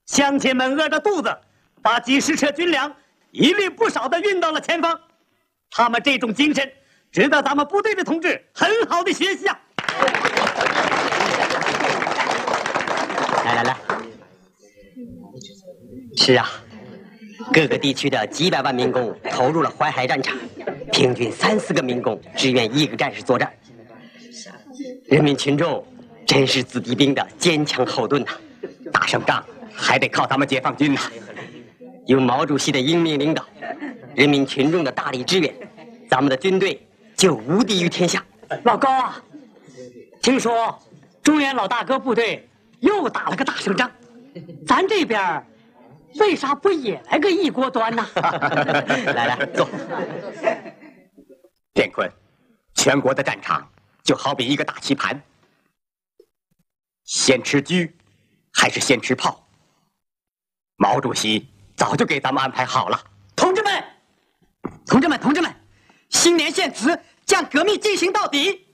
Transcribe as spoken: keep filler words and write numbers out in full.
乡亲们饿着肚子，把几十车军粮一律不少的运到了前方。他们这种精神，值得咱们部队的同志很好的学习啊！ 来来来，是啊，各个地区的几百万民工投入了淮海战场，平均三四个民工支援一个战士作战。人民群众真是子弟兵的坚强后盾呐、啊！ 打胜仗还得靠咱们解放军呐、啊！ 有毛主席的英明领导，人民群众的大力支援，咱们的军队就无敌于天下。 老高啊，听说中原老大哥部队又打了个大胜仗，咱这边为啥不也来个一锅端呢？ 来来坐。 建坤，全国的战场就好比一个大棋盘，先吃车还是先吃炮？毛主席早就给咱们安排好了。 同志们，同志们，同志们，新年献词，将革命进行到底。